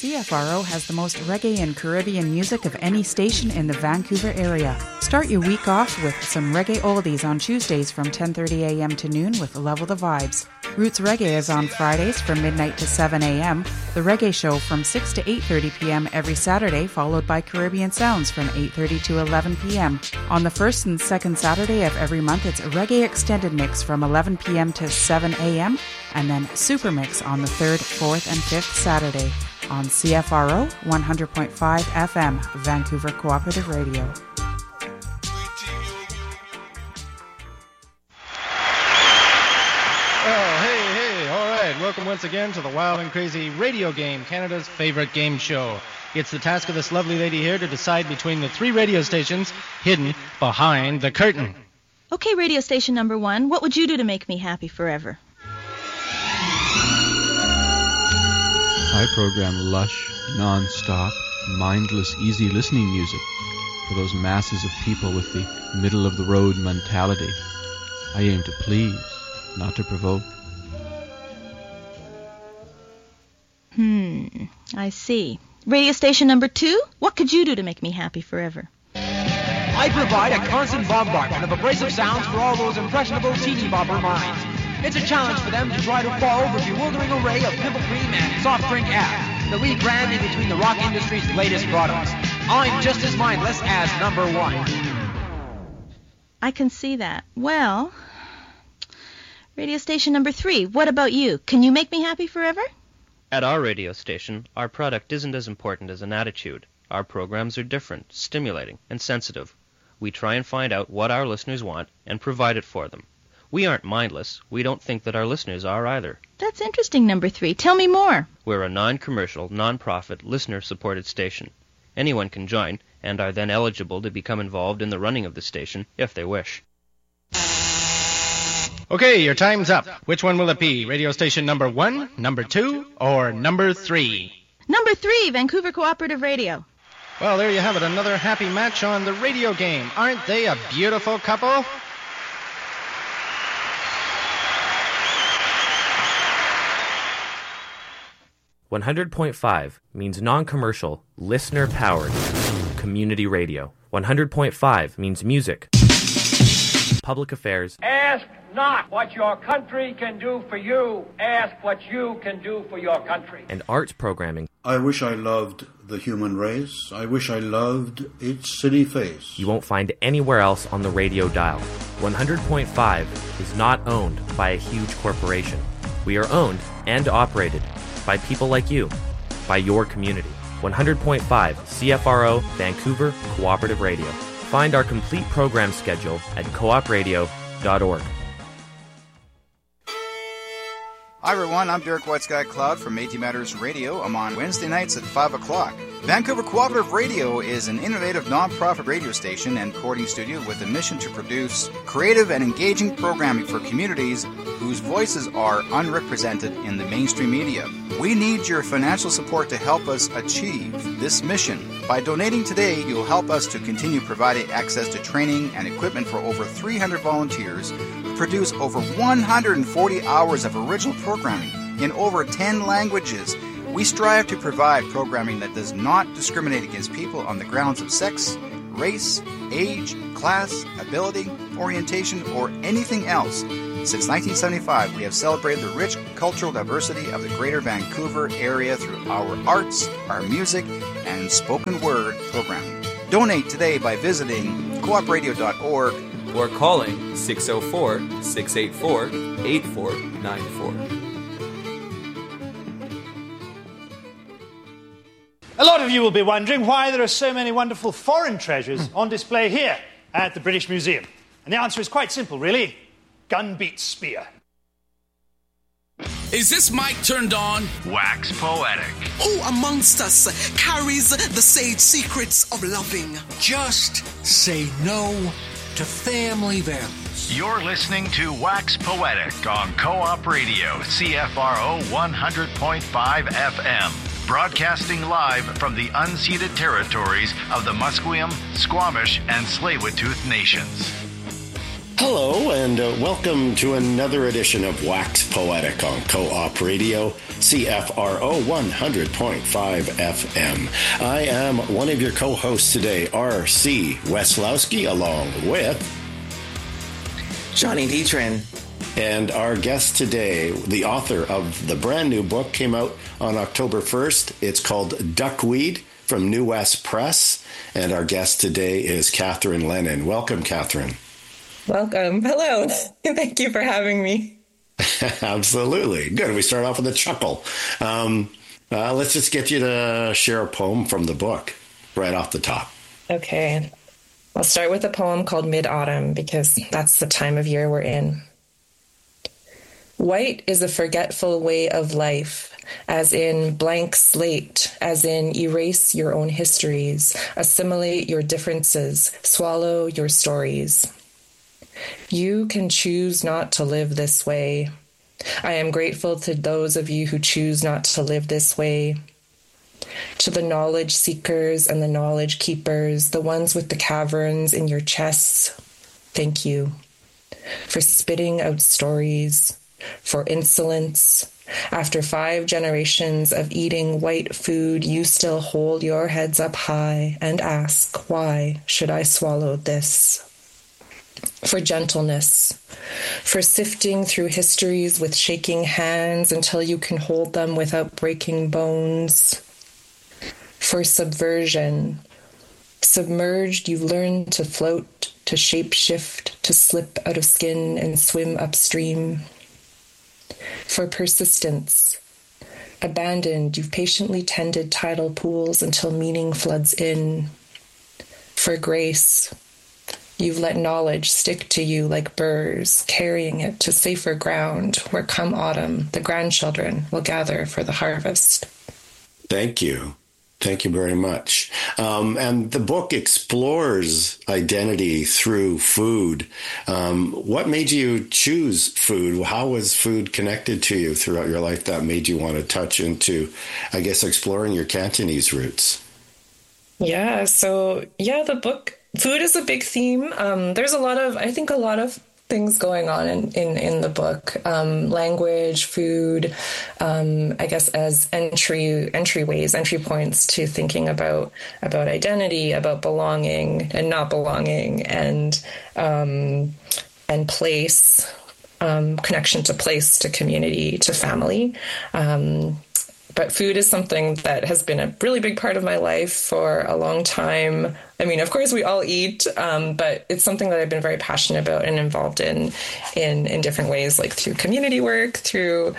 CFRO has the most reggae and Caribbean music of any station in the Vancouver area. Start your week off with some reggae oldies on Tuesdays from 10:30 a.m. to noon with Level the Vibes. Roots Reggae is on Fridays from midnight to 7 a.m. The Reggae Show from 6 to 8:30 p.m. every Saturday, followed by Caribbean Sounds from 8:30 to 11 p.m. On the first and second Saturday of every month, it's a Reggae Extended Mix from 11 p.m. to 7 a.m. and then Super Mix on the third, fourth, and fifth Saturday on CFRO 100.5 FM, Vancouver Cooperative Radio. Welcome once again to the Wild and Crazy Radio Game, Canada's favorite game show. It's the task of this lovely lady here to decide between the three radio stations hidden behind the curtain. Okay, radio station number 1, what would you do to make me happy forever? I program lush, non-stop, mindless, easy listening music for those masses of people with the middle-of-the-road mentality. I aim to please, not to provoke. I see. Radio station number 2, what could you do to make me happy forever? I provide a constant bombardment of abrasive sounds for all those impressionable teeny bopper minds. It's a challenge for them to try to follow the bewildering array of pimple cream and soft drink apps that we cram in between the rock industry's latest products. I'm just as mindless as number 1. I can see that. Well, radio station number 3, what about you? Can you make me happy forever? At our radio station, our product isn't as important as an attitude. Our programs are different, stimulating, and sensitive. We try and find out what our listeners want and provide it for them. We aren't mindless. We don't think that our listeners are either. That's interesting, number 3. Tell me more. We're a non-commercial, non-profit, listener-supported station. Anyone can join and are then eligible to become involved in the running of the station if they wish. Okay, your time's up. Which one will it be? Radio station number 1, number 2, or number 3? Number 3, Vancouver Cooperative Radio. Well, there you have it, another happy match on the radio game. Aren't they a beautiful couple? .5 means non-commercial, listener-powered, community radio. 100.5 means music, public affairs. Ask not what your country can do for you. Ask what you can do for your country. And arts programming. I wish I loved the human race. I wish I loved its city face. You won't find anywhere else on the radio dial. 100.5 is not owned by a huge corporation. We are owned and operated by people like you, by your community. 100.5 CFRO Vancouver Cooperative Radio. Find our complete program schedule at coopradio.org. Hi everyone, I'm Derek White Sky Cloud from Métis Matters Radio. I'm on Wednesday nights at 5 o'clock. Vancouver Cooperative Radio is an innovative non-profit radio station and recording studio with a mission to produce creative and engaging programming for communities whose voices are unrepresented in the mainstream media. We need your financial support to help us achieve this mission. By donating today, you'll help us to continue providing access to training and equipment for over 300 volunteers who produce over 140 hours of original programming in over 10 languages. We strive to provide programming that does not discriminate against people on the grounds of sex, race, age, class, ability, orientation, or anything else. Since 1975, we have celebrated the rich cultural diversity of the Greater Vancouver area through our arts, our music, and spoken word programming. Donate today by visiting coopradio.org or calling 604-684-8494. A lot of you will be wondering why there are so many wonderful foreign treasures on display here at the British Museum. And the answer is quite simple, really. Gun beats spear. Is this mic turned on? Wax poetic. Who amongst us carries the sage secrets of loving? Just say no to family values. You're listening to Wax Poetic on Co-op Radio, CFRO 100.5 FM. Broadcasting live from the unceded territories of the Musqueam, Squamish, and Tsleil-Waututh nations. Hello, and welcome to another edition of Wax Poetic on Co-op Radio, CFRO 100.5 FM. I am one of your co-hosts today, R.C. Weslowski, along with Johnny Dietren. And our guest today, the author of the brand new book, came out on October 1st. It's called Duckweed from New West Press. And our guest today is Catherine Lennon. Welcome, Catherine. Welcome. Hello. Thank you for having me. Absolutely. Good. We start off with a chuckle. Let's just get you to share a poem from the book right off the top. Okay. I'll start with a poem called Mid-Autumn because that's the time of year we're in. White is a forgetful way of life, as in blank slate, as in erase your own histories, assimilate your differences, swallow your stories. You can choose not to live this way. I am grateful to those of you who choose not to live this way. To the knowledge seekers and the knowledge keepers, the ones with the caverns in your chests, thank you for spitting out stories, for insolence. After 5 generations of eating white food, you still hold your heads up high and ask, why should I swallow this? For gentleness, for sifting through histories with shaking hands until you can hold them without breaking bones. For subversion, submerged you've learned to float, to shape-shift, to slip out of skin and swim upstream. For persistence, abandoned you've patiently tended tidal pools until meaning floods in. For grace, you've let knowledge stick to you like burrs, carrying it to safer ground where come autumn, the grandchildren will gather for the harvest. Thank you. Thank you very much. And the book explores identity through food. What made you choose food? How was food connected to you throughout your life that made you want to touch into, I guess, exploring your Cantonese roots? The book, food is a big theme. There's a lot of things going on in the book. Language, food, I guess as entry points to thinking about identity, about belonging and not belonging, and place, connection to place, to community, to family. But food is something that has been a really big part of my life for a long time. I mean, of course, we all eat, but it's something that I've been very passionate about and involved in different ways, like through community work, through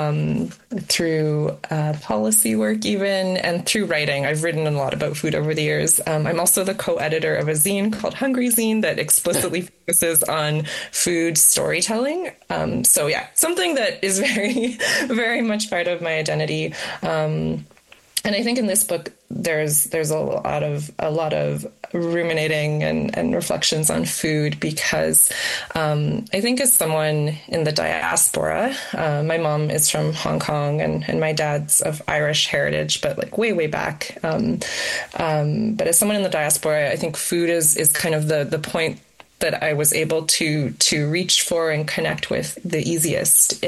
policy work even, and through writing. I've written a lot about food over the years. I'm also the co-editor of a zine called Hungry Zine that explicitly focuses on food storytelling. Something that is very, very much part of my identity. And I think in this book, there's a lot of ruminating and reflections on food because I think as someone in the diaspora, my mom is from Hong Kong and my dad's of Irish heritage, but like way back. But as someone in the diaspora, I think food is kind of the point that I was able to reach for and connect with the easiest.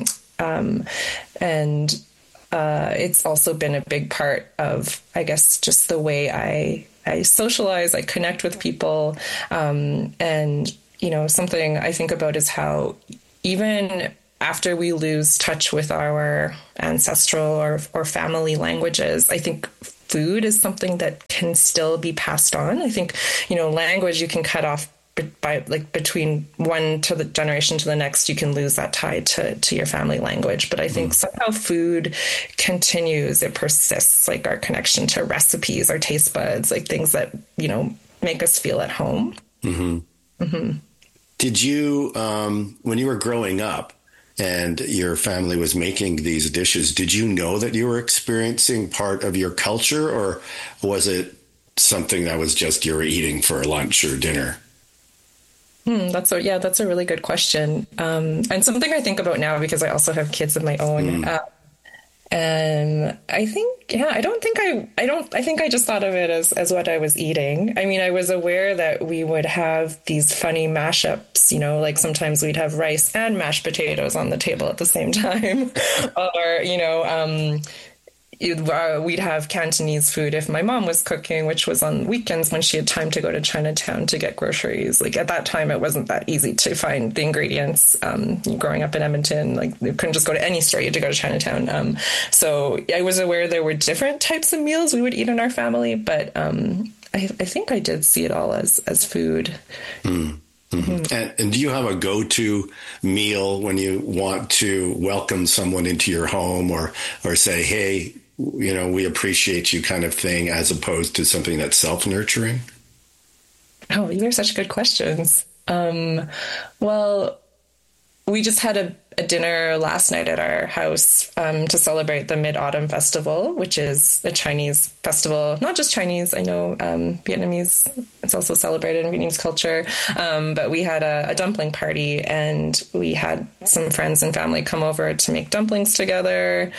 It's also been a big part of, I guess, just the way I socialize, I connect with people. And, something I think about is how even after we lose touch with our ancestral or family languages, I think food is something that can still be passed on. I think, language you can cut off by between one generation to the next, you can lose that tie to your family language. But I think somehow food continues, it persists, like our connection to recipes, our taste buds, like things that, make us feel at home. Mm-hmm. Mm-hmm. Did you, when you were growing up and your family was making these dishes, did you know that you were experiencing part of your culture, or was it something that was just you were eating for lunch or dinner? That's a really good question. And something I think about now because I also have kids of my own. And I think, I think I just thought of it as what I was eating. I mean, I was aware that we would have these funny mashups, you know, like sometimes we'd have rice and mashed potatoes on the table at the same time. Or, you know, we'd have Cantonese food if my mom was cooking, which was on weekends when she had time to go to Chinatown to get groceries. Like at that time, it wasn't that easy to find the ingredients. Growing up in Edmonton, like you couldn't just go to any store; you had to go to Chinatown. So I was aware there were different types of meals we would eat in our family, but I think I did see it all as food. Mm. Mm-hmm. And do you have a go-to meal when you want to welcome someone into your home or say, hey, you know, we appreciate you kind of thing, as opposed to something that's self-nurturing? Oh, these are such good questions. Well, we just had a dinner last night at our house to celebrate the Mid-Autumn Festival, which is a Chinese festival. Not just Chinese, I know Vietnamese, it's also celebrated in Vietnamese culture. But we had a dumpling party, and we had some friends and family come over to make dumplings together.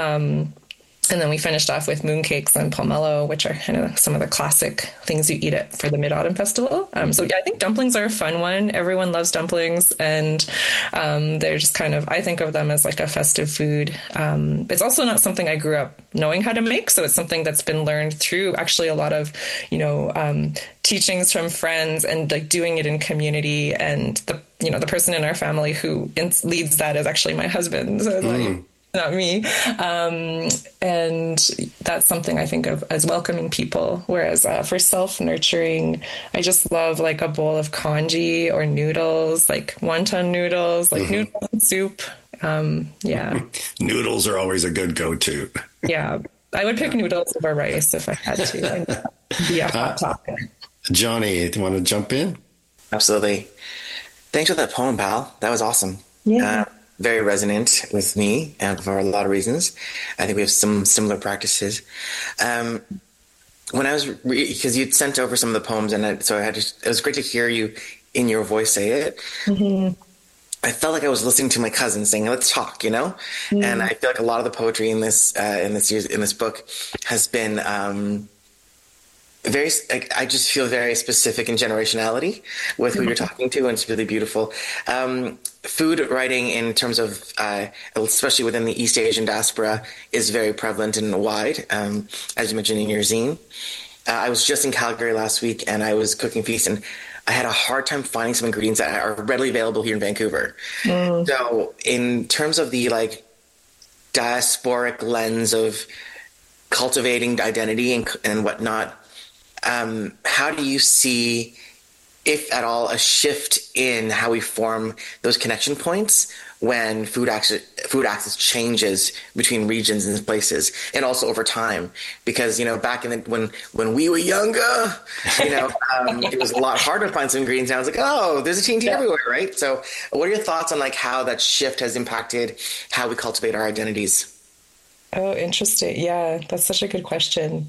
And then we finished off with mooncakes and pomelo, which are kind of some of the classic things you eat for the Mid-Autumn Festival. So yeah, I think dumplings are a fun one. Everyone loves dumplings, and they're just kind of, I think of them as like a festive food. It's also not something I grew up knowing how to make, so it's something that's been learned through actually a lot of, you know, teachings from friends and like doing it in community. And the person in our family who leads that is actually my husband. So like, not me. And that's something I think of as welcoming people. Whereas for self-nurturing, I just love like a bowl of congee or noodles, like wonton noodles, like noodles and soup. Yeah. Noodles are always a good go-to. Yeah. I would pick noodles over rice if I had to. Be a hot topic. Johnny, do you want to jump in? Absolutely. Thanks for that poem, pal. That was awesome. Yeah. Very resonant with me, and for a lot of reasons. I think we have some similar practices. When I was because you'd sent over some of the poems, and it was great to hear you in your voice say it. Mm-hmm. I felt like I was listening to my cousin saying, "Let's talk," you know. Mm-hmm. And I feel like a lot of the poetry in this book has been I just feel very specific in generationality with who you're talking to, and it's really beautiful. Food writing in terms of, especially within the East Asian diaspora, is very prevalent and wide, as you mentioned in your zine. I was just in Calgary last week, and I was cooking feast, and I had a hard time finding some ingredients that are readily available here in Vancouver. Mm. So in terms of the like diasporic lens of cultivating identity and whatnot, how do you see, if at all, a shift in how we form those connection points when food access changes between regions and places, and also over time? Because, you know, back in when we were younger, you know, it was a lot harder to find some ingredients. And I was like, oh, there's a TNT everywhere, right? So what are your thoughts on like how that shift has impacted how we cultivate our identities? Oh, interesting. Yeah, that's such a good question.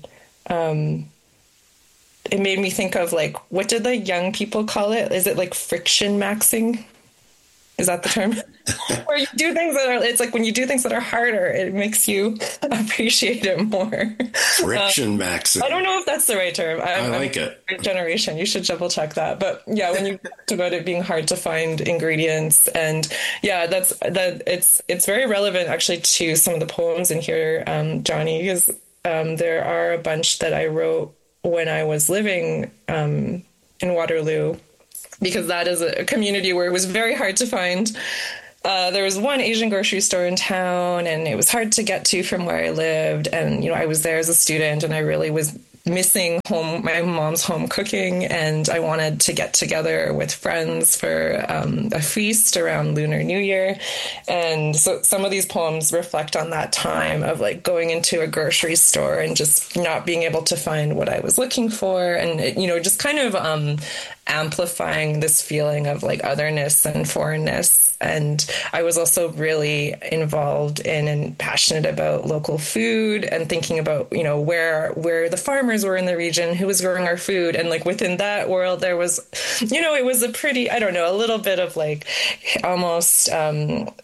It made me think of like, what did the young people call it? Is it like friction maxing? Is that the term? Where you do things it's like when you do things that are harder, it makes you appreciate it more. Friction maxing. I don't know if that's the right term. I like it. Generation. You should double check that. But yeah, when you talked about it being hard to find ingredients, and yeah, it's very relevant actually to some of the poems in here, Johnny, because there are a bunch that I wrote when I was living in Waterloo, because that is a community where it was very hard to find. There was one Asian grocery store in town, and it was hard to get to from where I lived. And, you know, I was there as a student, and I really was missing my mom's home cooking, and I wanted to get together with friends for a feast around Lunar New Year. And so some of these poems reflect on that time of like going into a grocery store and just not being able to find what I was looking for, and you know, just kind of amplifying this feeling of like otherness and foreignness. And I was also really involved in and passionate about local food and thinking about, you know, where the farmers were in the region, who was growing our food. And like within that world, there was, you know, it was a pretty, I don't know, a little bit of like almost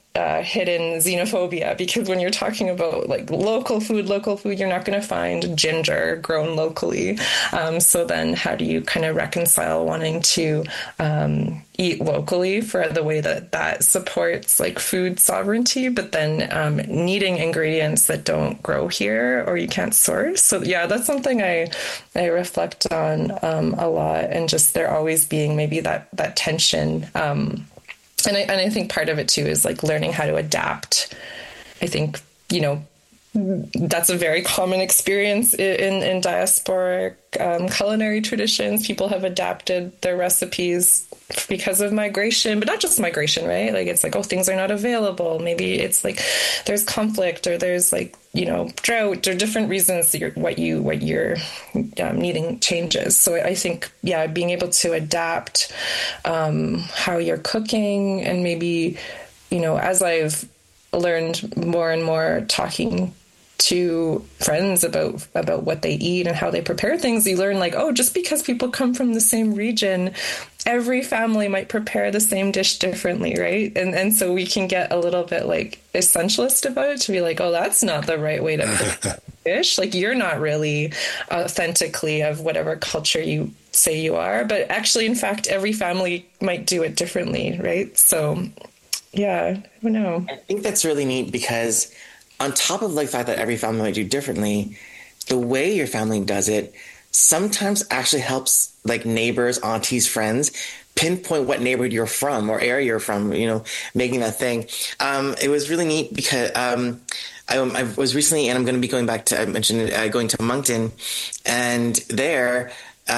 hidden xenophobia, because when you're talking about like local food, you're not going to find ginger grown locally. So then how do you kind of reconcile wanting to eat locally for the way that supports like food sovereignty, but then needing ingredients that don't grow here or you can't source? So yeah, that's something I reflect on a lot, and just there always being maybe that tension. And I think part of it too is like learning how to adapt. I think, that's a very common experience in diasporic culinary traditions. People have adapted their recipes because of migration, but not just migration, right? Like it's like, oh, things are not available. Maybe it's like there's conflict, or there's like, drought, or different reasons that what you're needing changes. So I think, yeah, being able to adapt how you're cooking, and maybe, as I've learned more and more talking to friends about what they eat and how they prepare things, you learn like, oh, just because people come from the same region, every family might prepare the same dish differently, right? And so we can get a little bit like essentialist about it, to be like, oh, that's not the right way to cook fish. Like you're not really authentically of whatever culture you say you are, but actually, in fact, every family might do it differently, right? So yeah, I don't know. I think that's really neat, because on top of like the fact that every family might do differently, the way your family does it sometimes actually helps like neighbors, aunties, friends pinpoint what neighborhood you're from or area you're from, making that thing. It was really neat because I was recently, and I'm going to be going back to, I mentioned going to Moncton, and there,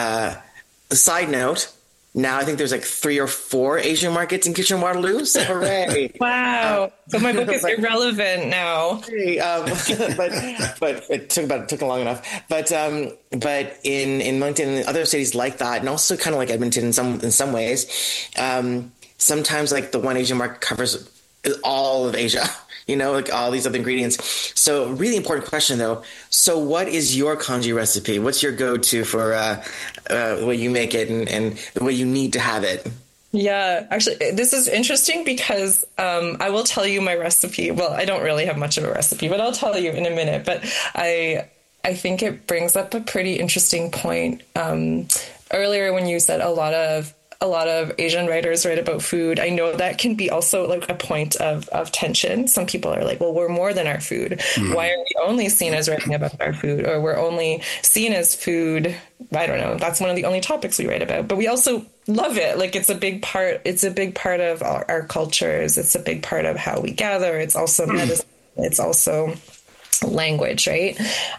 side note, now I think there's like 3 or 4 Asian markets in Kitchener-Waterloo. So hooray! Wow. So my book is irrelevant now. But it took long enough. But in Moncton and other cities like that, and also kind of like Edmonton in some ways, sometimes like the one Asian market covers all of Asia. Like all these other ingredients. So really important question though. So what is your congee recipe? What's your go-to for the way you make it and the way you need to have it? Yeah, actually, this is interesting because I will tell you my recipe. Well, I don't really have much of a recipe, but I'll tell you in a minute. But I think it brings up a pretty interesting point. Earlier when you said a lot of Asian writers write about food, I know that can be also like a point of tension. Some people are like, well, we're more than our food. Mm-hmm. Why are we only seen as writing about our food? Or we're only seen as food. I don't know. That's one of the only topics we write about. But we also love it. Like it's a big part of our cultures. It's a big part of how we gather. It's also medicine. It's also language, right?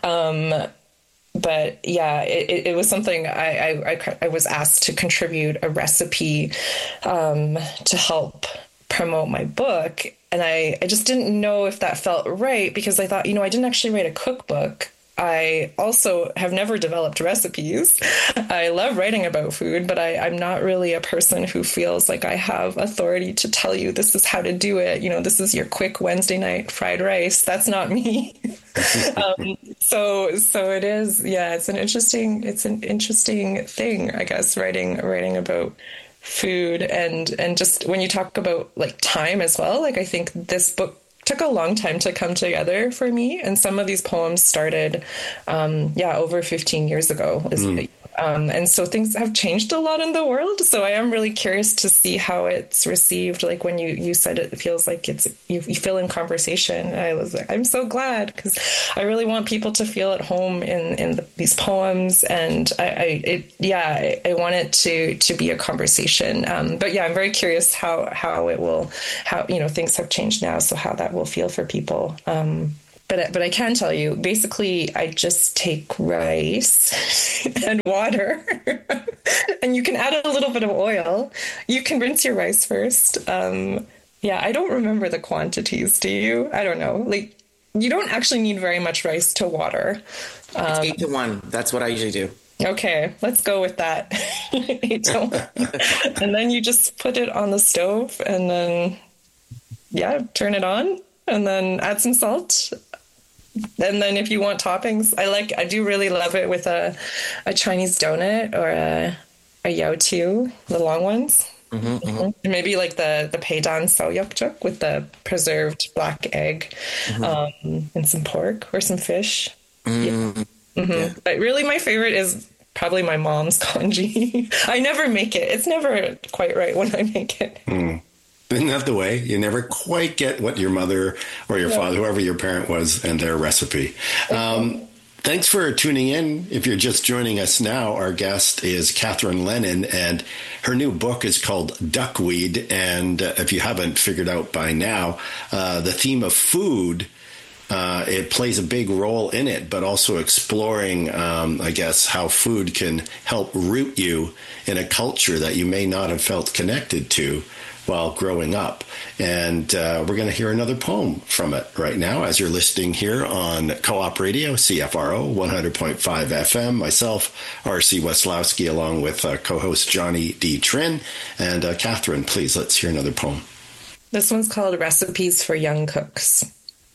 But yeah, it was something I was asked to contribute a recipe to help promote my book. And I just didn't know if that felt right, because I thought, I didn't actually write a cookbook. I also have never developed recipes. I love writing about food, but I'm not really a person who feels like I have authority to tell you this is how to do it. This is your quick Wednesday night fried rice. That's not me. So it is. Yeah, it's an interesting thing, I guess, writing about food and just when you talk about like time as well. Like I think this book took a long time to come together for me. And some of these poems started, over 15 years ago. And so things have changed a lot in the world. So I am really curious to see how it's received. Like when you said it feels like you feel in conversation. I was like, I'm so glad, because I really want people to feel at home in these poems. And I want it to be a conversation. But yeah, I'm very curious how things have changed now. So how that will feel for people. But I can tell you, basically, I just take rice and water, and you can add a little bit of oil. You can rinse your rice first. I don't remember the quantities. Do you? I don't know. Like, you don't actually need very much rice to water. It's 8-1. That's what I usually do. Okay, let's go with that. 8-1. And then you just put it on the stove, and then, turn it on, and then add some salt. And then if you want toppings, I do really love it with a Chinese donut or a yao tu, the long ones. Maybe like the peidan saoyokjuk with the preserved black egg, and some pork or some fish. Yeah. But really, my favorite is probably my mom's congee. I never make it. It's never quite right when I make it. Isn't that the way? You never quite get what your mother or your father, whoever your parent was, and their recipe. Thanks for tuning in. If you're just joining us now, our guest is Catherine Lennon, and her new book is called Duckweed. And if you haven't figured out by now, the theme of food, it plays a big role in it, but also exploring, I guess, how food can help root you in a culture that you may not have felt connected to while growing up. And we're going to hear another poem from it right now as you're listening here on Co-op Radio, CFRO 100.5 FM. Myself, R.C. Weslowski, along with co-host Johnny D. Trin. And Catherine, please, let's hear another poem. This one's called Recipes for Young Cooks.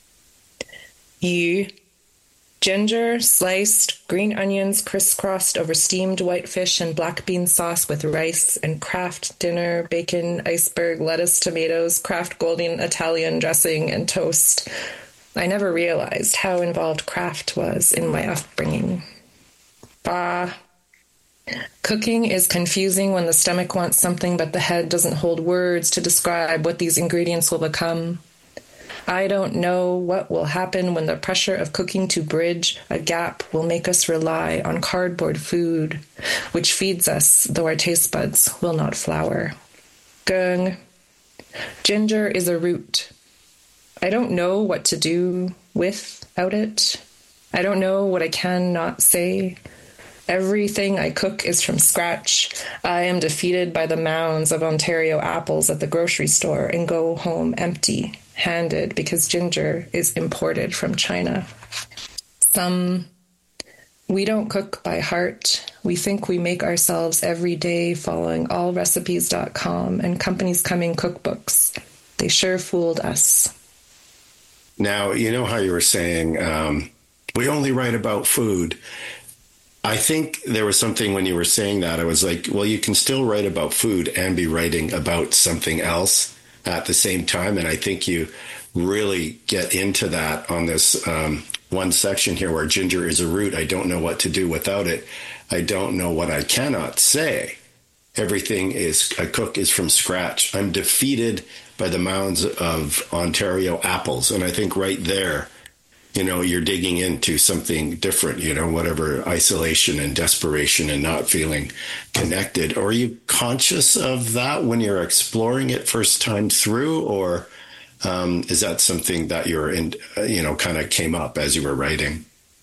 Ginger, sliced, green onions crisscrossed over steamed whitefish and black bean sauce with rice, and Kraft dinner, bacon, iceberg, lettuce, tomatoes, Kraft golden Italian dressing, and toast. I never realized how involved Kraft was in my upbringing. Cooking is confusing when the stomach wants something but the head doesn't hold words to describe what these ingredients will become. I don't know what will happen when the pressure of cooking to bridge a gap will make us rely on cardboard food, which feeds us, though our taste buds will not flower. Gung. Ginger is a root. I don't know what to do without it. I don't know what I cannot say. Everything I cook is from scratch. I am defeated by the mounds of Ontario apples at the grocery store and go home empty-handed because ginger is imported from China. We don't cook by heart. We think we make ourselves every day following allrecipes.com and companies coming cookbooks. They sure fooled us. Now, you know how you were saying, we only write about food. I think there was something when you were saying that, I was like, well, you can still write about food and be writing about something else at the same time. And I think you really get into that on this one section here where ginger is a root. I don't know what to do without it. I don't know what I cannot say. Everything I cook is from scratch. I'm defeated by the mounds of Ontario apples. And I think right there, you know, you're digging into something different, you know, whatever isolation and desperation and not feeling connected. Are you conscious of that when you're exploring it first time through, or is that something that you're in, you know, kind of came up as you were writing?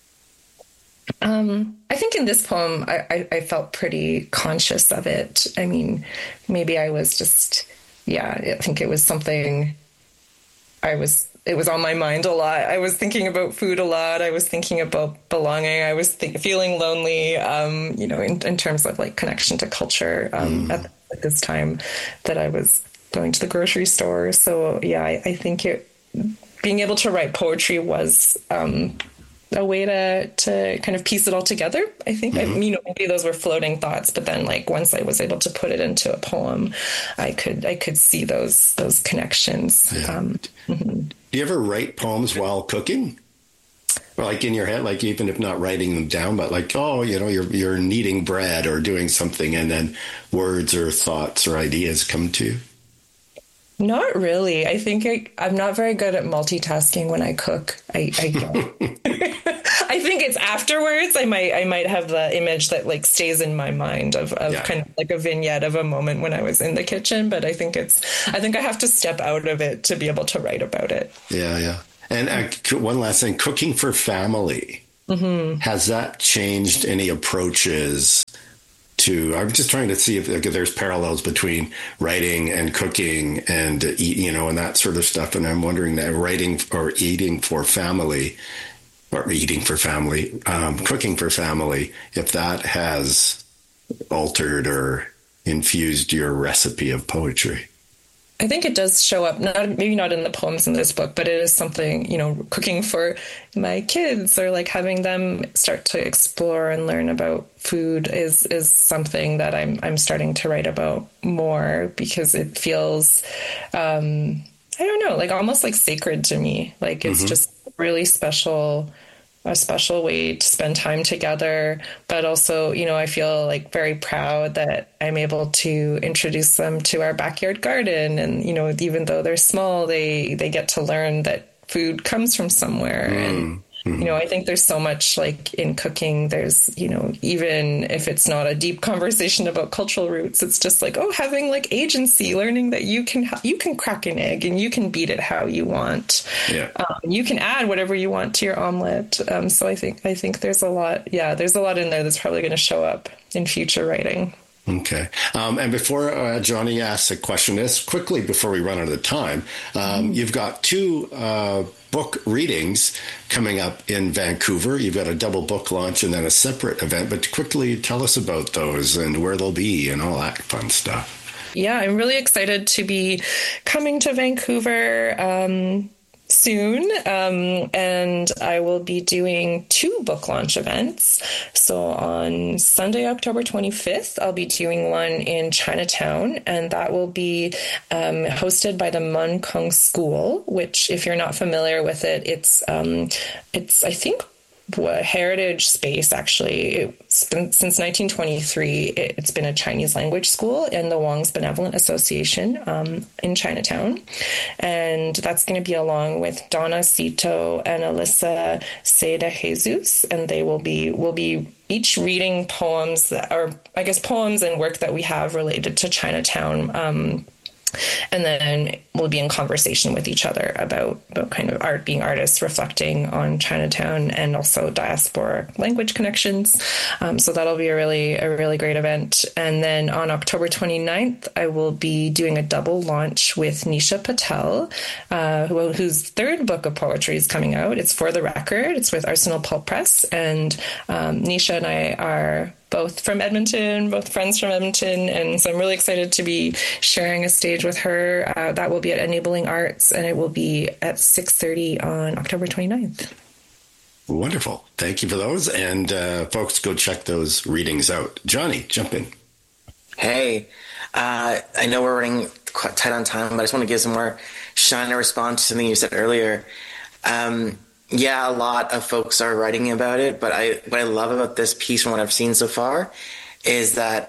I think in this poem, I felt pretty conscious of it. I mean, maybe I was just, I think it was something it was on my mind a lot. I was thinking about food a lot. I was thinking about belonging. I was feeling lonely, you know, in terms of like connection to culture at this time that I was going to the grocery store. So, I think being able to write poetry was a way to kind of piece it all together. I think, you know, maybe those were floating thoughts, but then like once I was able to put it into a poem, I could see those connections. Yeah. Do you ever write poems while cooking? Or like in your head, like even if not writing them down, but like, oh, you know, you're kneading bread or doing something and then words or thoughts or ideas come to you? Not really. I think I'm not very good at multitasking when I cook. I think it's afterwards. I might have the image that like stays in my mind of kind of like a vignette of a moment when I was in the kitchen. But I think I have to step out of it to be able to write about it. Yeah. And one last thing, cooking for family. Has that changed any approaches to, I'm just trying to see if there's parallels between writing and cooking and, you know, and that sort of stuff. And I'm wondering that writing or eating for family, cooking for family, if that has altered or infused your recipe of poetry. I think it does show up, maybe not in the poems in this book, but it is something, cooking for my kids or like having them start to explore and learn about food is something that I'm starting to write about more, because it feels, I don't know, like almost like sacred to me. Like it's just really a special way to spend time together. But also, I feel like very proud that I'm able to introduce them to our backyard garden. And, even though they're small, they get to learn that food comes from somewhere. And, I think there's so much like in cooking, there's, even if it's not a deep conversation about cultural roots, it's just like, having like agency, learning that you can crack an egg and you can beat it how you want. Yeah. You can add whatever you want to your omelet. So I think there's a lot. Yeah, there's a lot in there that's probably going to show up in future writing. Okay. And before Johnny asks a question, just quickly before we run out of time, you've got two book readings coming up in Vancouver. You've got a double book launch and then a separate event. But quickly tell us about those and where they'll be and all that fun stuff. Yeah, I'm really excited to be coming to Vancouver soon, and I will be doing two book launch events. So on Sunday, October 25th, I'll be doing one in Chinatown, and that will be hosted by the Mun Kung School, which, if you're not familiar with it, it's I think heritage space. Actually, since 1923, it's been a Chinese language school in the Wong's Benevolent Association in Chinatown, and that's going to be along with Donna Cito and Alyssa Seda Jesus, and we'll be each reading poems poems and work that we have related to Chinatown. And then we'll be in conversation with each other about kind of art, being artists, reflecting on Chinatown and also diaspora language connections. So that'll be a really great event. And then on October 29th, I will be doing a double launch with Nisha Patel, whose third book of poetry is coming out. It's For the Record. It's with Arsenal Pulp Press. And Nisha and I are both from Edmonton, both friends from Edmonton. And so I'm really excited to be sharing a stage with her. That will be at Enabling Arts, and it will be at 6:30 on October 29th. Wonderful. Thank you for those. And folks, go check those readings out. Johnny, jump in. Hey, I know we're running quite tight on time, but I just want to give some more shine and response to something you said earlier. Yeah, a lot of folks are writing about it, but what I love about this piece from what I've seen so far is that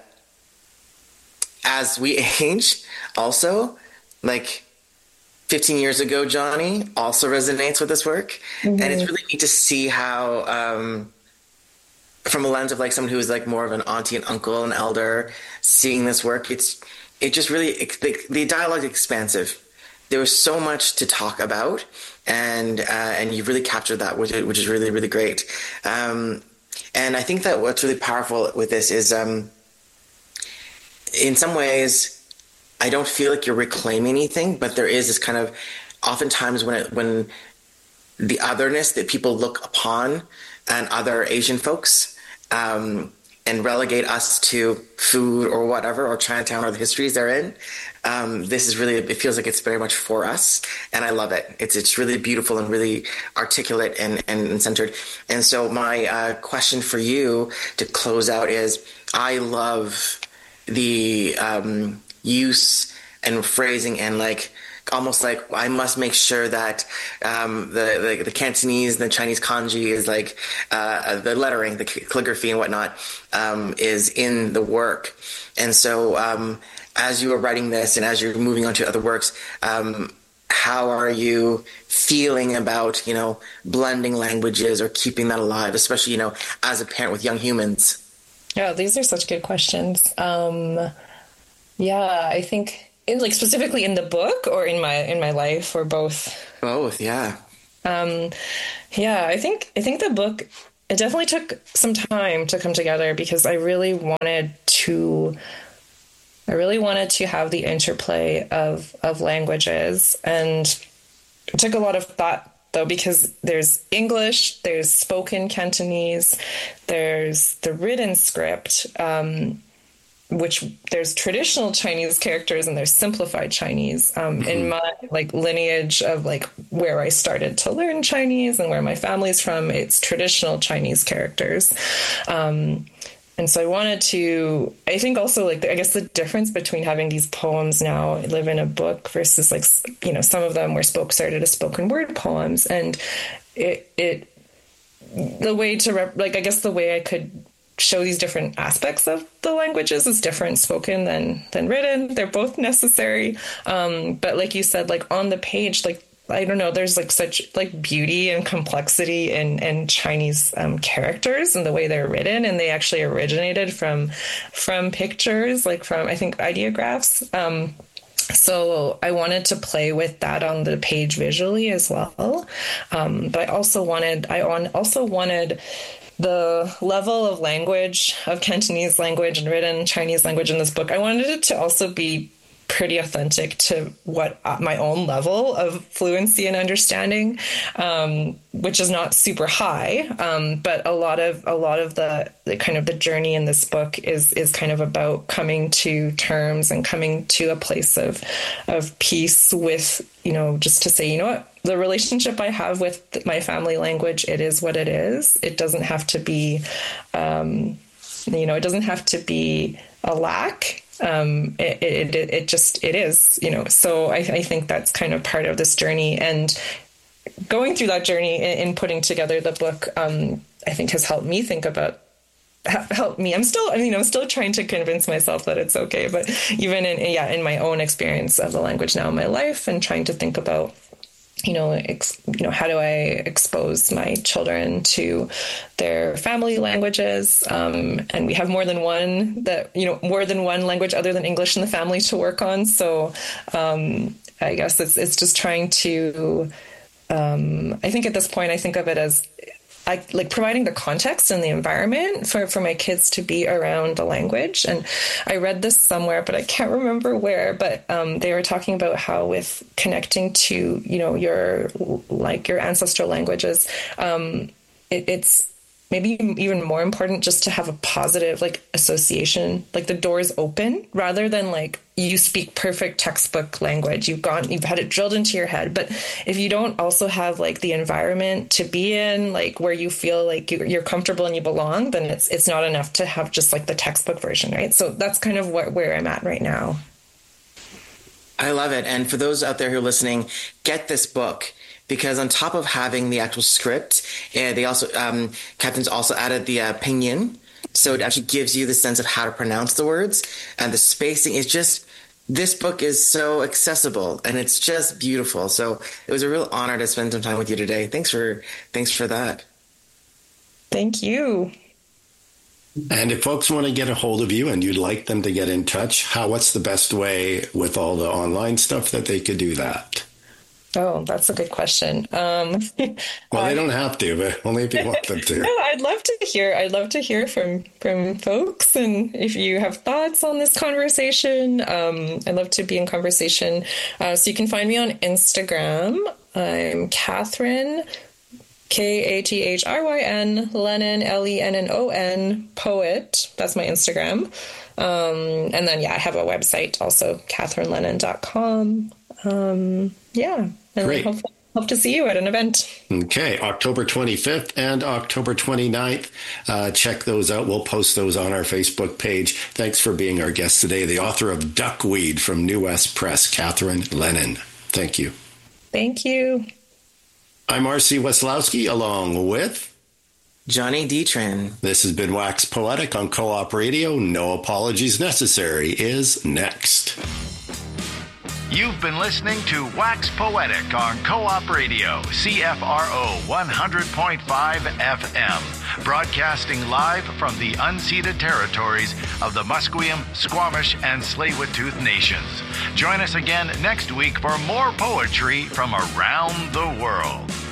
as we age, also, like 15 years ago, Johnny also resonates with this work. Mm-hmm. And it's really neat to see how, from a lens of like someone who is like more of an auntie and uncle and elder, seeing this work, it just really, the dialogue is expansive. There was so much to talk about, and you really captured that, which is really, really great. And I think that what's really powerful with this is, in some ways, I don't feel like you're reclaiming anything, but there is this kind of, oftentimes when the otherness that people look upon and other Asian folks, and relegate us to food or whatever, or Chinatown or the histories they're in. This is really, it feels like it's very much for us, and I love it. It's really beautiful and really articulate and centered. And so my question for you to close out is, I love the use and phrasing and like almost like I must make sure that the Cantonese, the Chinese kanji is like the lettering, the calligraphy and whatnot is in the work. And so as you are writing this and as you're moving on to other works, how are you feeling about, blending languages or keeping that alive, especially, as a parent with young humans? Yeah, these are such good questions. I think specifically in the book or in my life, or both? Both, yeah. I think the book, it definitely took some time to come together because I really wanted to have the interplay of languages, and it took a lot of thought though, because there's English, there's spoken Cantonese, there's the written script, which there's traditional Chinese characters and there's simplified Chinese. In my like lineage of like where I started to learn Chinese and where my family's from, it's traditional Chinese characters. And so I wanted to, I think also like, I guess the difference between having these poems now live in a book versus like, you know, some of them were started as spoken word poems, and the way to, I guess the way I could show these different aspects of the languages is different spoken than written. They're both necessary. But like you said, like on the page, like, I don't know, there's like such like beauty and complexity in Chinese characters and the way they're written. And they actually originated from pictures, like from, I think, ideographs. So I wanted to play with that on the page visually as well. But I also wanted the level of language, of Cantonese language and written Chinese language in this book. I wanted it to also be pretty authentic to what my own level of fluency and understanding, which is not super high. But a lot of the kind of the journey in this book is kind of about coming to terms and coming to a place of peace with, you know, just to say, you know what, the relationship I have with my family language, it is what it is. It doesn't have to be, it doesn't have to be a lack. It is, you know. So I think that's kind of part of this journey, and going through that journey in putting together the book, I think has helped me think about. Help me. I'm still trying to convince myself that it's okay, but even in my own experience of the language now in my life, and trying to think about, how do I expose my children to their family languages? And we have more than one language other than English in the family to work on. So I guess it's just trying to, I think at this point, I think of it as like providing the context and the environment for my kids to be around the language. And I read this somewhere, but I can't remember where, but they were talking about how with connecting to, your ancestral languages, it's maybe even more important just to have a positive association, like the doors open, rather than you speak perfect textbook language. You've had it drilled into your head. But if you don't also have the environment to be in, where you feel like you're comfortable and you belong, then it's not enough to have just the textbook version, right? So that's kind of where I'm at right now. I love it. And for those out there who are listening, get this book. Because on top of having the actual script, they also Captain's also added the pinyin, so it actually gives you the sense of how to pronounce the words, and the spacing is just. This book is so accessible and it's just beautiful. So it was a real honor to spend some time with you today. Thanks for that. Thank you. And if folks want to get a hold of you and you'd like them to get in touch, what's the best way with all the online stuff that they could do that? Oh, that's a good question. Well, they don't have to, but only if you want them to. No, I'd love to hear from folks, and if you have thoughts on this conversation, I'd love to be in conversation. So you can find me on Instagram. I'm Catherine, Kathryn Lennon, Lennon poet. That's my Instagram. And then I have a website also, CathrynLennon.com. And great. Hope to see you at an event. Okay, October 25th and October 29th. Check those out. We'll post those on our Facebook page. Thanks for being our guest today, the author of Duckweed from New West Press, Catheryn Lennon. Thank you. Thank you. I'm R.C. Weslowski, along with Johnny Detran. This has been Wax Poetic on Co-op Radio. No Apologies Necessary is next. You've been listening to Wax Poetic on Co-op Radio, CFRO 100.5 FM, broadcasting live from the unceded territories of the Musqueam, Squamish, and Tsleil-Waututh nations. Join us again next week for more poetry from around the world.